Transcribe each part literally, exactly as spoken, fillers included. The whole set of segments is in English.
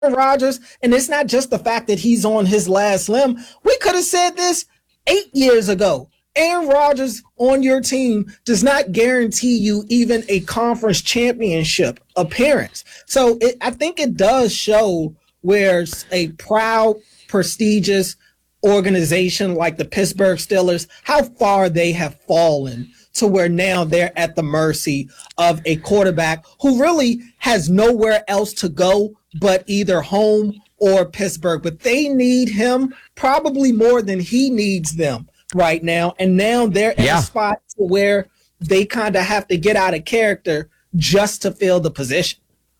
Rodgers, and it's not just the fact that he's on his last limb. We could have said this eight years ago. Aaron Rodgers on your team does not guarantee you even a conference championship appearance. So it, I think it does show where a proud, prestigious organization like the Pittsburgh Steelers, how far they have fallen to where now they're at the mercy of a quarterback who really has nowhere else to go but either home or Pittsburgh. But they need him probably more than he needs them right now. And now they're in yeah. a spot where they kind of have to get out of character just to fill the position.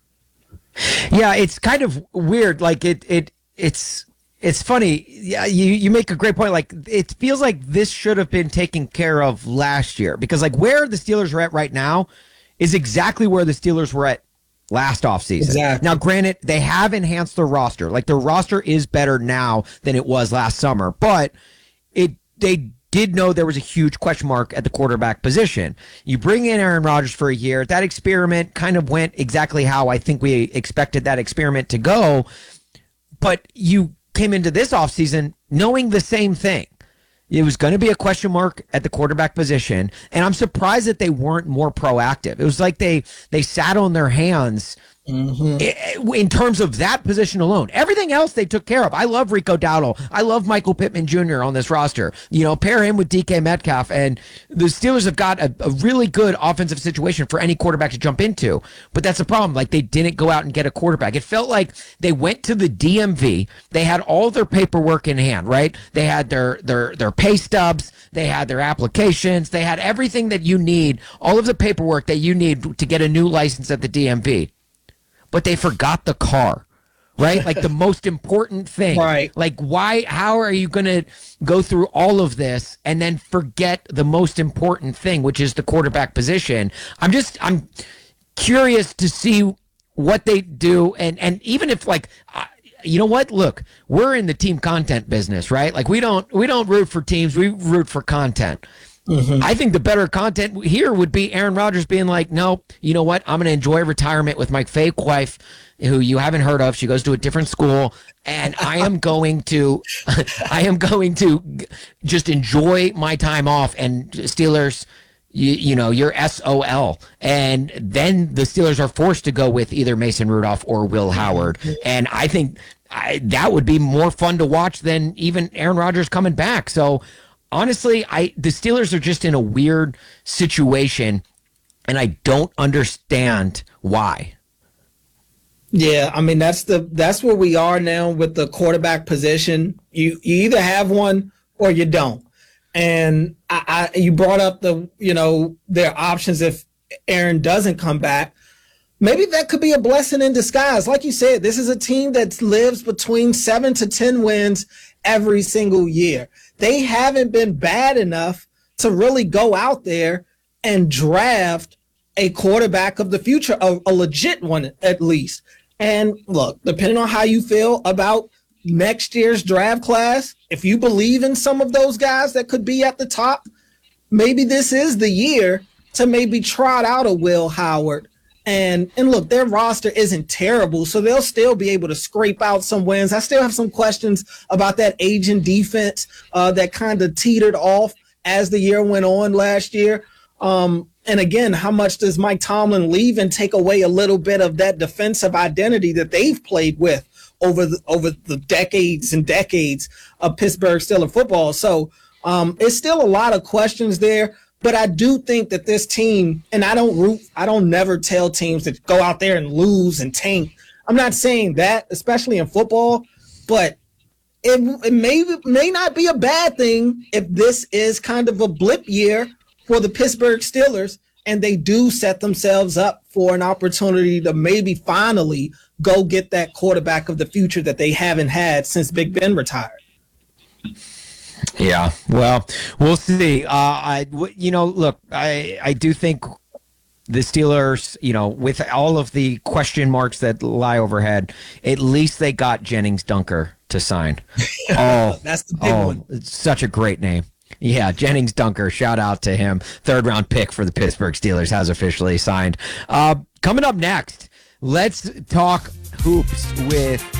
Yeah, it's kind of weird. Like it, it, it's, it's funny. Yeah, you, you make a great point. Like it feels like this should have been taken care of last year because like where the Steelers are at right now is exactly where the Steelers were at last offseason. Exactly. Now, granted, they have enhanced their roster. Like their roster is better now than it was last summer, but it they did know there was a huge question mark at the quarterback position. You bring in Aaron Rodgers for a year. That experiment kind of went exactly how I think we expected that experiment to go, but you came into this offseason knowing the same thing. It was going to be a question mark at the quarterback position, and I'm surprised that they weren't more proactive. It was like they they sat on their hands mm-hmm. in terms of that position alone. Everything else they took care of. I love Rico Dowdle. I love Michael Pittman Junior on this roster. You know, pair him with D K Metcalf, and the Steelers have got a, a really good offensive situation for any quarterback to jump into. But that's the problem. Like, they didn't go out and get a quarterback. It felt like they went to the D M V. They had all their paperwork in hand, right? They had their their their pay stubs. They had their applications. They had everything that you need, all of the paperwork that you need to get a new license at the D M V. But they forgot the car, right? Like the most important thing. Right. Like why, how are you going to go through all of this and then forget the most important thing, which is the quarterback position? I'm just, I'm curious to see what they do. And, and even if like, uh, you know what? Look, we're in the team content business, right? Like we don't, we don't root for teams. We root for content. Mm-hmm. I think the better content here would be Aaron Rodgers being like, no, you know what? I'm going to enjoy retirement with my fake wife, who you haven't heard of. She goes to a different school, and I am going to, I am going to just enjoy my time off. And Steelers, you, you know, you're S O L. And then the Steelers are forced to go with either Mason Rudolph or Will Howard. And I think I, that would be more fun to watch than even Aaron Rodgers coming back. So, honestly, I the Steelers are just in a weird situation, and I don't understand why. Yeah, I mean that's the that's where we are now with the quarterback position. You you either have one or you don't. And I, I you brought up the you know their options if Aaron doesn't come back. Maybe that could be a blessing in disguise. Like you said, this is a team that lives between seven to ten wins every single year. They haven't been bad enough to really go out there and draft a quarterback of the future, a, a legit one at least. And look, depending on how you feel about next year's draft class, if you believe in some of those guys that could be at the top, maybe this is the year to maybe trot out a Will Howard. And and look, their roster isn't terrible, so they'll still be able to scrape out some wins. I still have some questions about that aging defense uh, that kind of teetered off as the year went on last year. Um, and again, how much does Mike Tomlin leave and take away a little bit of that defensive identity that they've played with over the, over the decades and decades of Pittsburgh Steelers football? So um, it's still a lot of questions there. But I do think that this team, and I don't root, I don't never tell teams to go out there and lose and tank. I'm not saying that, especially in football, but it, it may, may not be a bad thing if this is kind of a blip year for the Pittsburgh Steelers and they do set themselves up for an opportunity to maybe finally go get that quarterback of the future that they haven't had since Big Ben retired. Yeah, well, we'll see. Uh, I, you know, look, I, I do think the Steelers, you know, with all of the question marks that lie overhead, at least they got Jennings Dunker to sign. Oh, that's the big oh, one. It's such a great name. Yeah, Jennings Dunker, shout out to him. Third round pick for the Pittsburgh Steelers has officially signed. Uh, coming up next, let's talk hoops with